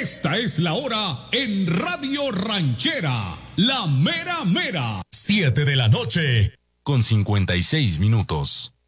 Esta es la hora en Radio Ranchera, la mera mera. 7 de la noche, con 56 minutos.